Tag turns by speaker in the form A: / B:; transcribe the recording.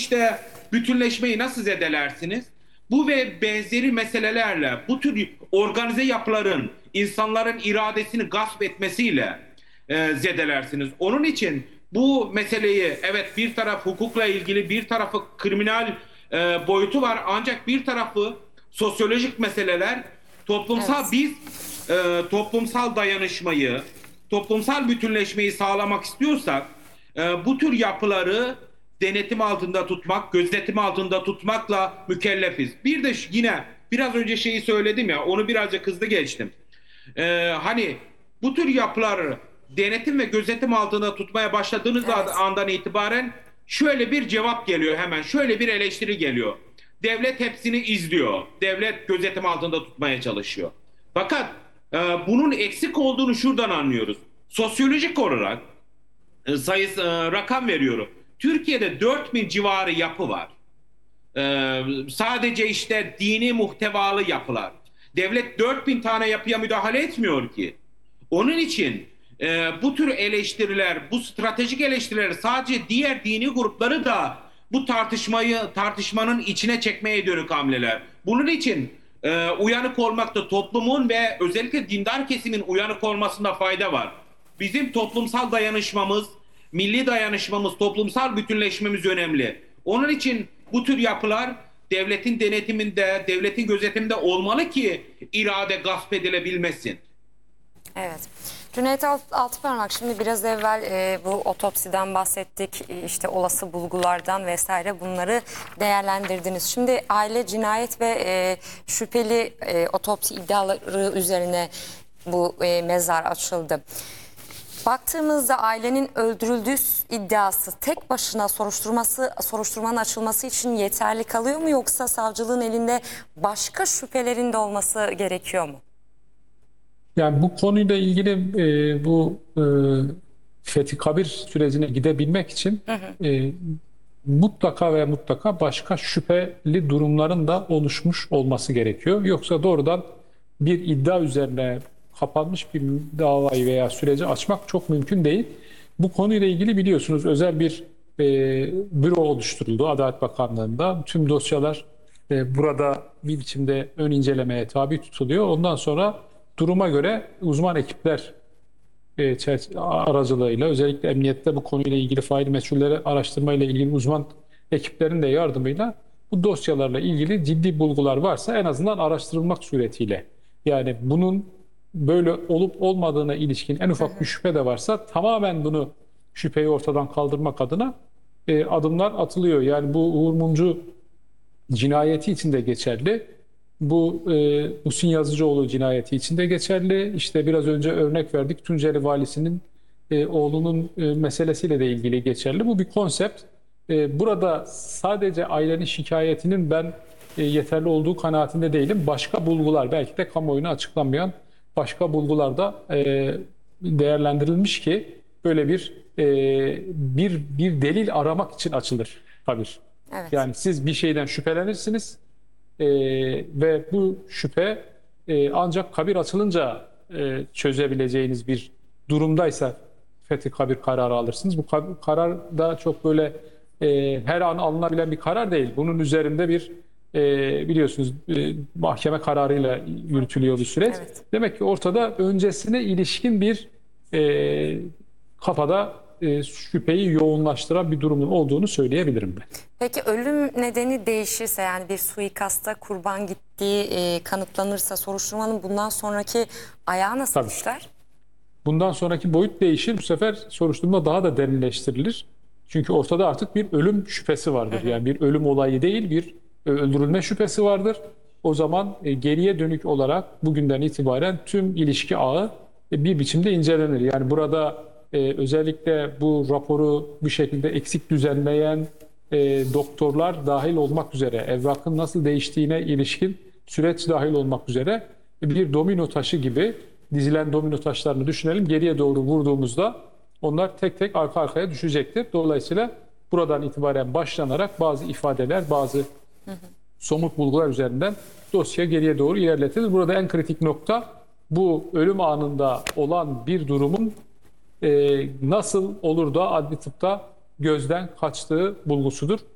A: işte bütünleşmeyi nasıl zedelersiniz? Bu ve benzeri meselelerle, bu tür organize yapıların insanların iradesini gasp etmesiyle zedelersiniz. Onun için bu meseleyi, evet, bir taraf hukukla ilgili, bir tarafı kriminal boyutu var, ancak bir tarafı sosyolojik meseleler, toplumsal,
B: Evet.
A: biz toplumsal dayanışmayı, toplumsal bütünleşmeyi sağlamak istiyorsak bu tür yapıları denetim altında tutmak, gözetim altında tutmakla mükellefiz. Bir de yine biraz önce şeyi söyledim ya, onu birazcık hızlı geçtim. Hani bu tür yapıları denetim ve gözetim altında tutmaya başladığınız
B: Evet.
A: andan itibaren şöyle bir cevap geliyor hemen, şöyle bir eleştiri geliyor. Devlet hepsini izliyor, devlet gözetim altında tutmaya çalışıyor. Fakat bunun eksik olduğunu şuradan anlıyoruz. Sosyolojik olarak rakam veriyorum. Türkiye'de 4000 civarı yapı var. Sadece işte dini muhtevalı yapılar. Devlet 4000 tane yapıya müdahale etmiyor ki. Onun için bu tür eleştiriler, bu stratejik eleştiriler sadece diğer dini grupları da bu tartışmanın içine çekmeye dönük hamleler. Bunun için uyanık olmakta, toplumun ve özellikle dindar kesimin uyanık olmasında fayda var. Bizim toplumsal dayanışmamız, milli dayanışmamız, toplumsal bütünleşmemiz önemli. Onun için bu tür yapılar devletin denetiminde, devletin gözetiminde olmalı ki irade gasp edilebilmesin.
B: Evet. Cüneyt Altıparmak, şimdi biraz evvel bu otopsiden bahsettik, işte olası bulgulardan vesaire, bunları değerlendirdiniz. Şimdi aile cinayet ve şüpheli otopsi iddiaları üzerine bu mezar açıldı. Baktığımızda ailenin öldürüldüğü iddiası tek başına soruşturmanın açılması için yeterli kalıyor mu, yoksa savcılığın elinde başka şüphelerin de olması gerekiyor mu?
C: Yani bu konuyla ilgili bu Fethi Kabir sürecine gidebilmek için mutlaka ve mutlaka başka şüpheli durumların da oluşmuş olması gerekiyor. Yoksa doğrudan bir iddia üzerine kapanmış bir davayı veya süreci açmak çok mümkün değil. Bu konuyla ilgili biliyorsunuz özel bir büro oluşturuldu Adalet Bakanlığı'nda. Tüm dosyalar burada bir biçimde ön incelemeye tabi tutuluyor. Ondan sonra duruma göre uzman ekipler aracılığıyla, özellikle emniyette bu konuyla ilgili faili meçhulleri araştırmayla ilgili uzman ekiplerin de yardımıyla bu dosyalarla ilgili ciddi bulgular varsa en azından araştırılmak suretiyle, yani bunun böyle olup olmadığına ilişkin en ufak bir şüphe de varsa tamamen bunu, şüpheyi ortadan kaldırmak adına adımlar atılıyor. Yani bu Uğur Mumcu cinayeti için de geçerli. Bu Muhsin Yazıcıoğlu cinayeti için de geçerli. İşte biraz önce örnek verdik, Tunceli Valisi'nin oğlunun meselesiyle de ilgili geçerli. Bu bir konsept. Burada sadece ailenin şikayetinin ben yeterli olduğu kanaatinde değilim. Başka bulgular, belki de kamuoyuna açıklanmayan başka bulgular da değerlendirilmiş ki böyle bir delil aramak için açılır kabir.
B: Evet.
C: Yani siz bir şeyden şüphelenirsiniz ve bu şüphe ancak kabir açılınca çözebileceğiniz bir durumdaysa fethi kabir kararı alırsınız. Bu karar da çok böyle her an alınabilen bir karar değil. Bunun üzerinde bir biliyorsunuz mahkeme kararıyla yürütülüyor bu süreç.
B: Evet.
C: Demek ki ortada öncesine ilişkin bir kafada şüpheyi yoğunlaştıran bir durumun olduğunu söyleyebilirim ben.
B: Peki ölüm nedeni değişirse, yani bir suikasta kurban gittiği kanıtlanırsa, soruşturmanın bundan sonraki ayağı nasıl
C: Tabii.
B: işler?
C: Bundan sonraki boyut değişir. Bu sefer soruşturma daha da derinleştirilir. Çünkü ortada artık bir ölüm şüphesi vardır. Yani bir ölüm olayı değil, bir öldürülme şüphesi vardır. O zaman geriye dönük olarak bugünden itibaren tüm ilişki ağı bir biçimde incelenir. Yani burada özellikle bu raporu bu şekilde eksik düzenleyen doktorlar dahil olmak üzere, evrakın nasıl değiştiğine ilişkin süreç dahil olmak üzere bir domino taşı gibi dizilen domino taşlarını düşünelim. Geriye doğru vurduğumuzda onlar tek tek arka arkaya düşecektir. Dolayısıyla buradan itibaren başlanarak bazı ifadeler, bazı somut bulgular üzerinden dosya geriye doğru ilerletilir. Burada en kritik nokta bu ölüm anında olan bir durumun nasıl olur da adli tıpta gözden kaçtığı bulgusudur.